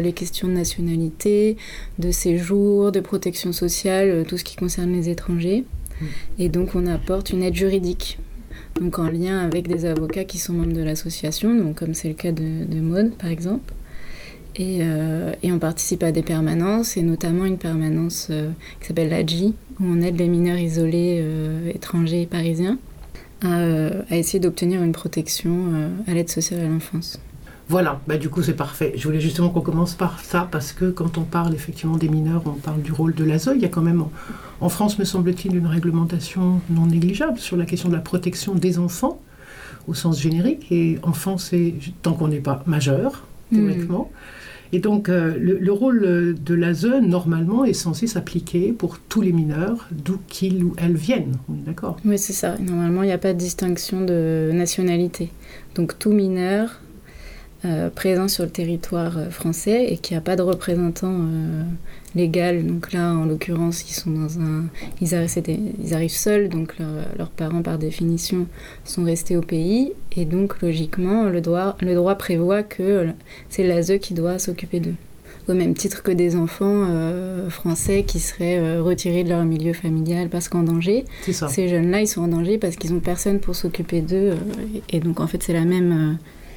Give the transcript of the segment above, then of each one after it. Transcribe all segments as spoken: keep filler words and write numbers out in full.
Les questions de nationalité, de séjour, de protection sociale, tout ce qui concerne les étrangers. Mmh. Et donc on apporte une aide juridique, donc en lien avec des avocats qui sont membres de l'association, donc comme c'est le cas de, de Maud par exemple. Et, euh, et on participe à des permanences, et notamment une permanence euh, qui s'appelle l'A G I, où on aide les mineurs isolés euh, étrangers et parisiens à, euh, à essayer d'obtenir une protection euh, à l'aide sociale à l'enfance. Voilà, bah du coup c'est parfait. Je voulais justement qu'on commence par ça, parce que quand on parle effectivement des mineurs, on parle du rôle de l'A S E. Il y a quand même, en, en France, me semble-t-il, une réglementation non négligeable sur la question de la protection des enfants, au sens générique. Et enfant, c'est tant qu'on n'est pas majeur, théoriquement. Mmh. Et donc, euh, le, le rôle de l'A S E, normalement, est censé s'appliquer pour tous les mineurs, d'où qu'ils ou elles viennent. On est d'accord ? Oui, c'est ça. Normalement, il n'y a pas de distinction de nationalité. Donc, tout mineur euh, présent sur le territoire français et qui n'a pas de représentant euh, légal. Donc là, en l'occurrence, ils sont dans un... Ils arrivent, c'était... ils arrivent seuls, donc leur, leurs parents, par définition, sont restés au pays. Et donc, logiquement, le droit, le droit prévoit que c'est l'A S E qui doit s'occuper d'eux. Au même titre que des enfants euh, français qui seraient euh, retirés de leur milieu familial parce qu'en danger. C'est ça. Ces jeunes-là, ils sont en danger parce qu'ils n'ont personne pour s'occuper d'eux. Euh, et donc, en fait, c'est la même... Euh,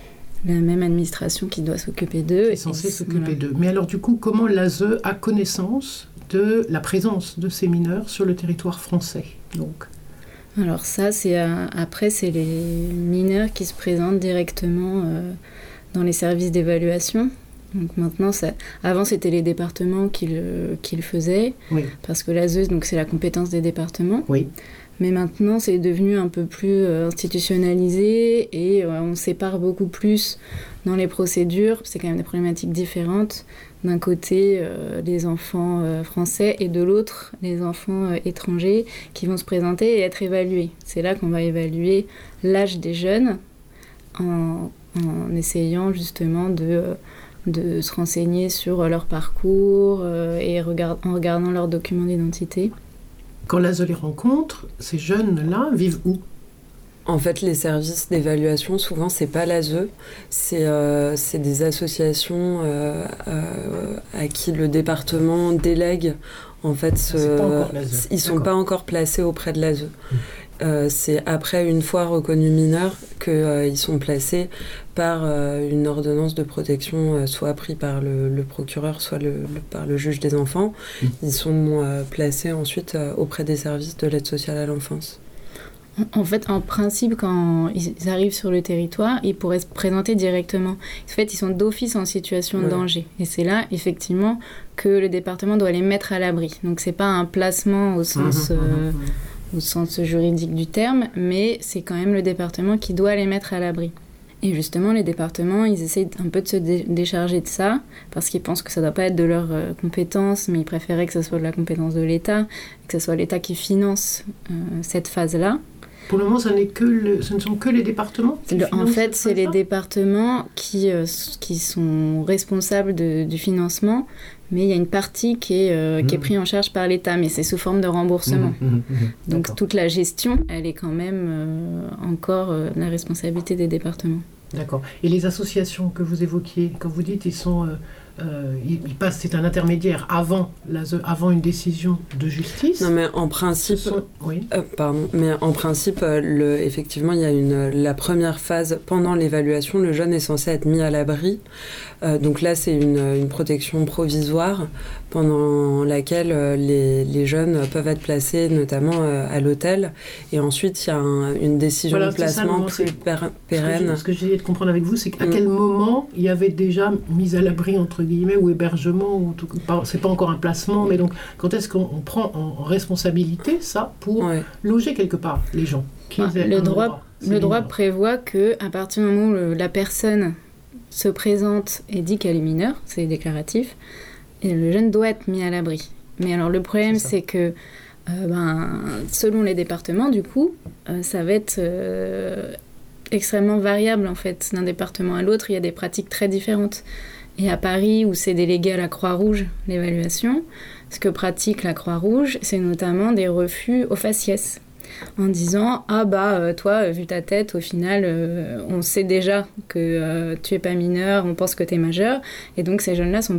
la même administration qui doit s'occuper d'eux. C'est censé s'occuper voilà. d'eux. Mais alors, du coup, comment l'A S E a connaissance de la présence de ces mineurs sur le territoire français, donc ? Alors ça, c'est euh, après, c'est les mineurs qui se présentent directement euh, dans les services d'évaluation. Donc maintenant, ça, avant, c'était les départements qui le, qui le faisaient, oui. Parce que l'A S E, donc, c'est la compétence des départements. Oui. Mais maintenant, c'est devenu un peu plus euh, institutionnalisé et euh, on sépare beaucoup plus dans les procédures. C'est quand même des problématiques différentes. D'un côté, euh, les enfants euh, français et de l'autre, les enfants euh, étrangers qui vont se présenter et être évalués. C'est là qu'on va évaluer l'âge des jeunes en, en essayant justement de, de se renseigner sur leur parcours euh, et regard, en regardant leurs documents d'identité. Quand l'A S E les rencontre, ces jeunes-là vivent où ? En fait, les services d'évaluation, souvent, c'est pas l'A S E, c'est, euh, c'est des associations euh, euh, à qui le département délègue. En fait, ce, c'est pas encore l'A S E. Ils sont D'accord. pas encore placés auprès de l'A S E. Mmh. Euh, c'est après, une fois reconnus mineurs, qu'ils euh, sont placés par euh, une ordonnance de protection, euh, soit prise par le, le procureur, soit le, le, par le juge des enfants. Mmh. Ils sont euh, placés ensuite euh, auprès des services de l'aide sociale à l'enfance. En fait, en principe, quand ils arrivent sur le territoire, ils pourraient se présenter directement. En fait, ils sont d'office en situation de ouais. danger. Et c'est là, effectivement, que le département doit les mettre à l'abri. Donc, c'est pas un placement au sens, mmh, euh, mmh. au sens juridique du terme, mais c'est quand même le département qui doit les mettre à l'abri. Et justement, les départements, ils essayent un peu de se dé- décharger de ça, parce qu'ils pensent que ça ne doit pas être de leur euh, compétence, mais ils préféraient que ce soit de la compétence de l'État, que ce soit l'État qui finance euh, cette phase-là. Pour le moment, ça n'est que le, ce ne sont que les départements qui le, En fait, c'est les ça départements qui, euh, qui sont responsables de, du financement, mais il y a une partie qui est, euh, mmh. qui est prise en charge par l'État, mais c'est sous forme de remboursement. Mmh, mmh, mmh. Donc D'accord. toute la gestion, elle est quand même euh, encore euh, la responsabilité des départements. D'accord. Et les associations que vous évoquiez, quand vous dites ils sont... Euh... Euh, il, il passe, c'est un intermédiaire avant, la, avant une décision de justice. Non, mais en principe, sont, oui. euh, pardon, mais en principe, euh, le, effectivement, il y a une la première phase pendant l'évaluation. Le jeune est censé être mis à l'abri. Euh, donc là, c'est une, une protection provisoire pendant laquelle euh, les, les jeunes peuvent être placés, notamment euh, à l'hôtel. Et ensuite, il y a un, une décision voilà, de placement ça, plus per, pérenne. Ce que, ce que j'ai de comprendre avec vous, c'est qu'à mmh. quel moment il y avait déjà mise à l'abri entre guillemets ou hébergement ou tout, c'est pas encore un placement, mais donc quand est-ce qu'on prend en responsabilité ça pour ouais. loger quelque part les gens qui ah, le droit, droit le droit prévoit que à partir du moment où le, la personne se présente et dit qu'elle est mineure, c'est déclaratif, et le jeune doit être mis à l'abri. Mais alors le problème c'est, c'est que euh, ben, selon les départements du coup euh, ça va être euh, extrêmement variable en fait d'un département à l'autre. Il y a des pratiques très différentes. Et à Paris, où c'est délégué à la Croix-Rouge, l'évaluation, ce que pratique la Croix-Rouge, c'est notamment des refus au faciès. En disant « Ah bah, euh, toi, vu ta tête, au final, euh, on sait déjà que euh, tu es pas mineur, on pense que tu es majeur. » Et donc, ces jeunes-là sont